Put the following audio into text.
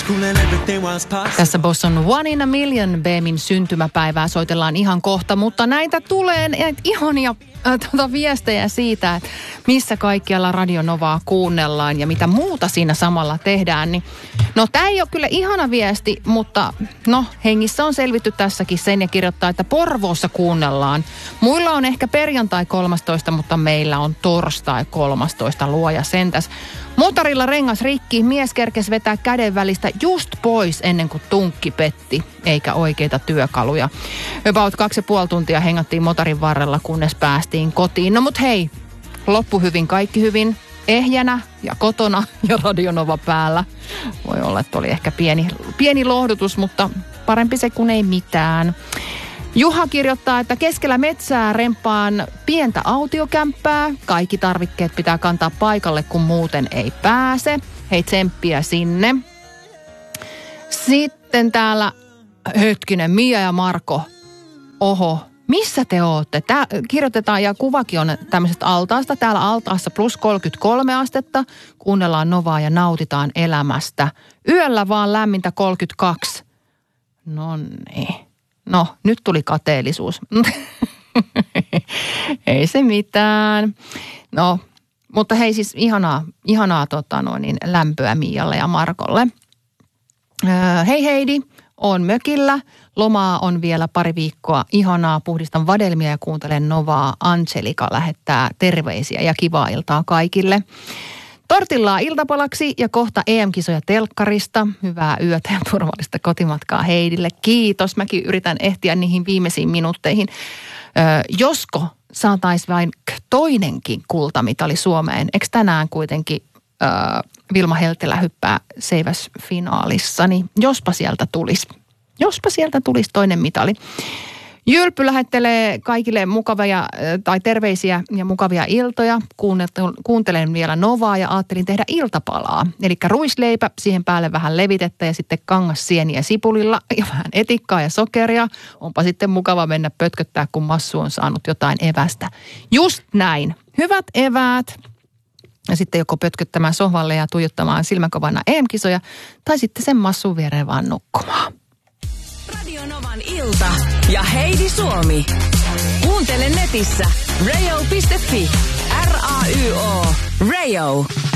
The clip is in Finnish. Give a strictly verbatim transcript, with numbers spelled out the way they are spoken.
Tässä Boston One in a Million Beamin syntymäpäivää soitellaan ihan kohta, mutta näitä tulee näitä ihania äh, tuota viestejä siitä, että missä kaikkialla Radio Novaa kuunnellaan ja mitä muuta siinä samalla tehdään. Niin, no tämä ei ole kyllä ihana viesti, mutta no hengissä on selvitty tässäkin sen ja kirjoittaa, että Porvoossa kuunnellaan. Muilla on ehkä perjantai kolmastoista, mutta meillä on torstai kolmastoista, luoja sentäs. Motorilla rengas rikki, mies kerkesi vetää käden välistä just pois ennen kuin tunkki petti, eikä oikeita työkaluja. About kaksi ja puoli tuntia hengattiin motorin varrella, kunnes päästiin kotiin. No mut hei, loppu hyvin, kaikki hyvin, ehjänä ja kotona ja Radio Nova päällä. Voi olla, että oli ehkä pieni, pieni lohdutus, mutta parempi se kuin ei mitään. Juha kirjoittaa, että keskellä metsää rempaan pientä autiokämppää. Kaikki tarvikkeet pitää kantaa paikalle, kun muuten ei pääse. Hei, tsemppiä sinne. Sitten täällä, hetkinen, Mia ja Marko. Oho, missä te ootte? Tää kirjoitetaan ja kuvakin on tämmöisestä altaasta. Täällä altaassa plus kolmekymmentäkolme astetta. Kuunnellaan Novaa ja nautitaan elämästä. Yöllä vaan lämmintä kolmekymmentäkaksi. No niin. No, nyt tuli kateellisuus. Ei se mitään. No, mutta hei siis ihanaa, ihanaa tota noin, niin lämpöä Mialle ja Markolle. Öö, hei Heidi, on mökillä. Lomaa on vielä pari viikkoa. Ihanaa, puhdistan vadelmia ja kuuntelen Novaa. Angelika lähettää terveisiä ja kivaa iltaa kaikille. Tortillaa iltapalaksi ja kohta E M-kisoja telkkarista. Hyvää yötä ja turvallista kotimatkaa Heidille. Kiitos. Mäkin yritän ehtiä niihin viimeisiin minuutteihin. Öö, josko saataisiin vain toinenkin kultamitali Suomeen. Eikö tänään kuitenkin öö, Vilma Heltelä hyppää seiväsfinaalissa? Niin jospa sieltä tulisi. Jospa sieltä tulisi toinen mitali. Jylpy lähettelee kaikille mukavia tai terveisiä ja mukavia iltoja. Kuuntelen vielä Novaa ja ajattelin tehdä iltapalaa. Eli ruisleipä, siihen päälle vähän levitettä ja sitten kangassieniä sipulilla ja vähän etikkaa ja sokeria. Onpa sitten mukava mennä pötköttää, kun Massu on saanut jotain evästä. Just näin. Hyvät eväät. Ja sitten joko pötköttämään sohvalle ja tuijottamaan silmäkovana E M-kisoja tai sitten sen Massun viereen vaan nukkumaan. Radio Novan ilta ja Heidi Suomi. Kuuntele netissä radio piste fi. R A Y O. Radio.